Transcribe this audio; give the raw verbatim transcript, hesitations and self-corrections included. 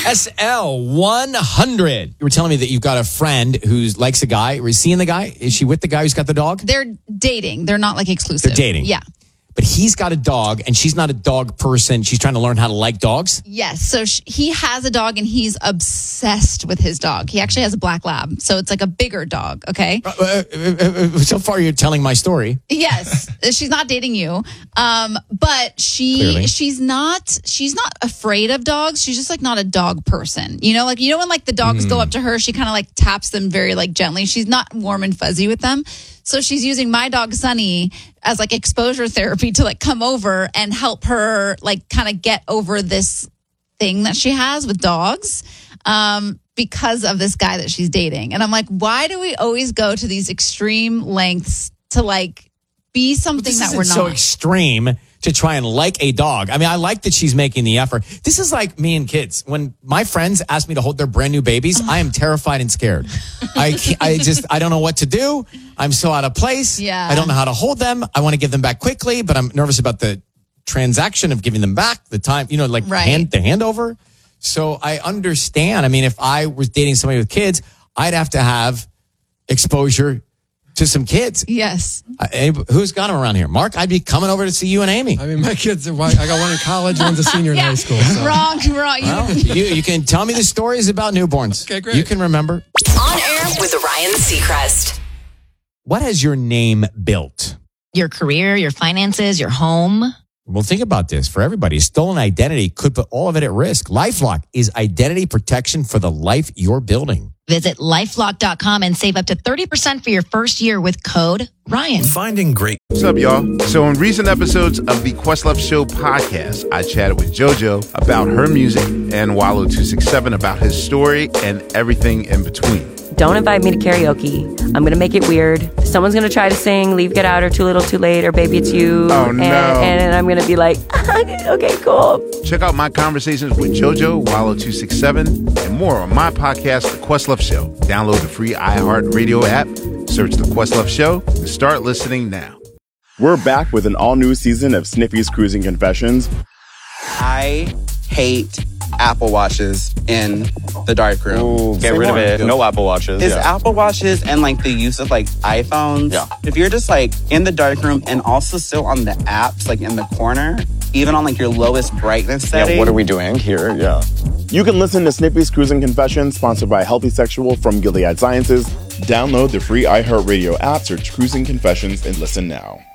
S L one hundred. You were telling me that you've got a friend who likes a guy. Are you seeing the guy? Is she with the guy who's got the dog? They're dating. They're not like exclusive. They're dating. Yeah. But he's got a dog, and she's not a dog person. She's trying to learn how to like dogs. Yes. So sh- he has a dog, and he's obsessed with his dog. He actually has a black lab. So it's like a bigger dog, okay? Uh, uh, uh, uh, so far, you're telling my story. Yes. She's not dating you. Um, but she Clearly. she's not she's not afraid of dogs. She's just like not a dog person. You know, like you know when like the dogs Mm. go up to her, she kind of like taps them very like gently. She's not warm and fuzzy with them. So she's using my dog Sunny as like exposure therapy to like come over and help her like kind of get over this thing that she has with dogs um, because of this guy that she's dating. And I'm like, why do we always go to these extreme lengths to like be something This that isn't we're not? so extreme to try and like a dog. I mean, I like that she's making the effort. This is like me and kids. When my friends ask me to hold their brand new babies, I am terrified and scared. I can't, I just, I don't know what to do. I'm so out of place. Yeah. I don't know how to hold them. I want to give them back quickly, but I'm nervous about the transaction of giving them back, the time, you know, like Right. hand, the handover. So I understand. I mean, if I was dating somebody with kids, I'd have to have exposure to some kids. Yes. Uh, any- who's got them around here? Mark, I'd be coming over to see you and Amy. I mean, my kids are, I got one in college, one's a senior in Yeah. high school. So. Wrong, wrong. You- Well, you, you can tell me the stories about newborns. Okay, great. You can remember. On air with Ryan Seacrest. What has your name built? Your career, your finances, your home. Well, think about this. For everybody, stolen identity could put all of it at risk. LifeLock is identity protection for the life you're building. Visit lifelock dot com and save up to thirty percent for your first year with code Ryan. Finding great. What's up, y'all? So in recent episodes of the Questlove Show podcast, I chatted with JoJo about her music and Wallow two six seven about his story and everything in between. Don't invite me to karaoke. I'm going to make it weird. Someone's going to try to sing Leave, Get Out, or Too Little, Too Late, or Baby It's You. Oh, and, no. And I'm going to be like, okay, cool. Check out my conversations with JoJo, Wallow two six seven, and more on my podcast, The Questlove Show. Download the free iHeartRadio app, search The Questlove Show, and start listening now. We're back with an all-new season of Snippy's Cruising Confessions. I hate Apple Watches in the darkroom. Ooh, get rid of it. No Apple Watches. It's yeah. Apple Watches and like the use of like iPhones. Yeah. If you're just like in the darkroom and also still on the apps, like in the corner, even on like your lowest brightness setting. Yeah, what are we doing here? Yeah. You can listen to Snippy's Cruising Confessions, sponsored by Healthy Sexual from Gilead Sciences. Download the free iHeartRadio app, search Cruising Confessions, and listen now.